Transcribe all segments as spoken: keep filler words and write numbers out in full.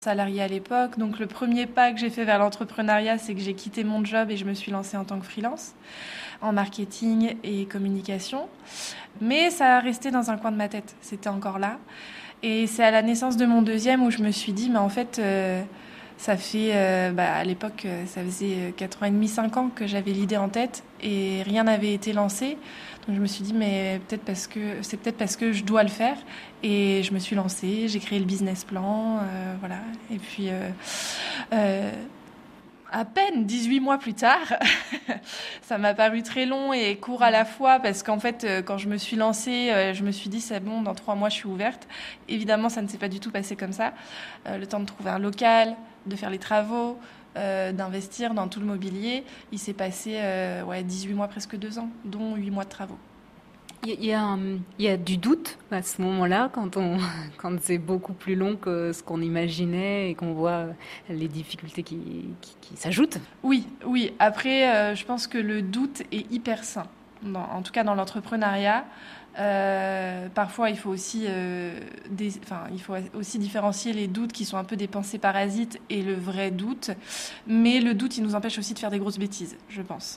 Salariée à l'époque. Donc le premier pas que j'ai fait vers l'entrepreneuriat, c'est que j'ai quitté mon job et je me suis lancée en tant que freelance en marketing et communication. Mais ça a resté dans un coin de ma tête, c'était encore là. Et c'est à la naissance de mon deuxième où je me suis dit, mais en fait, euh, ça fait, euh, bah, à l'époque, ça faisait quatre ans et demi, cinq ans que j'avais l'idée en tête et rien n'avait été lancé. Donc je me suis dit, mais peut-être parce que c'est peut-être parce que je dois le faire. Et je me suis lancée, j'ai créé le business plan, euh, voilà. Et puis, euh, euh, à peine dix-huit mois plus tard, ça m'a paru très long et court à la fois parce qu'en fait, quand je me suis lancée, je me suis dit c'est bon, dans trois mois je suis ouverte. Évidemment, ça ne s'est pas du tout passé comme ça. Euh, le temps de trouver un local, de faire les travaux, euh, d'investir dans tout le mobilier, il s'est passé euh, ouais, dix-huit mois, presque deux ans, dont huit mois de travaux. Il y a, un- il y a du doute à ce moment-là, quand on, quand c'est beaucoup plus long que ce qu'on imaginait et qu'on voit les difficultés qui, qui, qui s'ajoutent. Oui, oui. Après, euh, je pense que le doute est hyper sain. Dans- en tout cas, dans l'entrepreneuriat, Euh, parfois il faut aussi, euh, des, enfin, il faut aussi différencier les doutes qui sont un peu des pensées parasites et le vrai doute. Mais le doute, il nous empêche aussi de faire des grosses bêtises, je pense.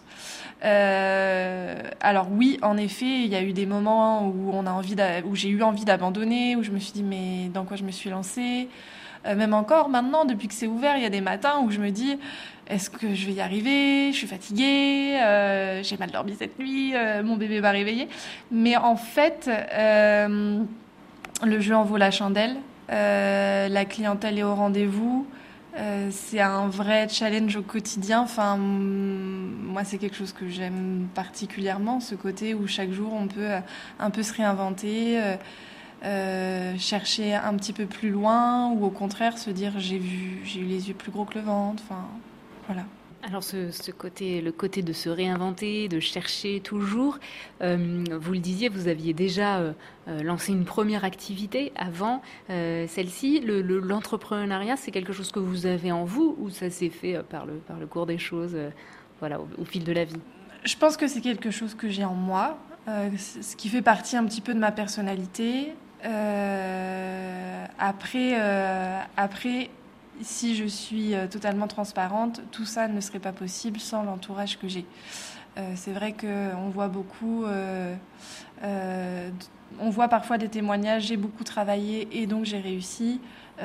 Euh, alors oui, en effet, il y a eu des moments où on a envie, d'a- où j'ai eu envie d'abandonner, où je me suis dit mais dans quoi je me suis lancée. Euh, même encore maintenant, depuis que c'est ouvert, il y a des matins où je me dis est-ce que je vais y arriver? Je suis fatiguée, euh, j'ai mal dormi cette nuit, euh, mon bébé m'a réveillée. Mais en fait, euh, le jeu en vaut la chandelle. Euh, la clientèle est au rendez-vous. Euh, c'est un vrai challenge au quotidien. Enfin, moi, c'est quelque chose que j'aime particulièrement, ce côté où chaque jour on peut euh, un peu se réinventer. Euh, euh, chercher un petit peu plus loin ou au contraire se dire j'ai vu j'ai eu les yeux plus gros que le ventre, enfin voilà. Alors ce, ce côté, le côté de se réinventer, de chercher toujours, euh, vous le disiez, vous aviez déjà euh, euh, lancé une première activité avant euh, celle-ci. Le, le- l'entrepreneuriat, c'est quelque chose que vous avez en vous ou ça s'est fait euh, par le, par le cours des choses, euh, voilà, au, au fil de la vie? Je pense que c'est quelque chose que j'ai en moi, euh, ce qui fait partie un petit peu de ma personnalité. Euh, après euh, après si je suis euh, totalement transparente, tout ça ne serait pas possible sans l'entourage que j'ai. Euh, c'est vrai qu'on voit beaucoup, euh, euh, on voit parfois des témoignages, j'ai beaucoup travaillé et donc j'ai réussi.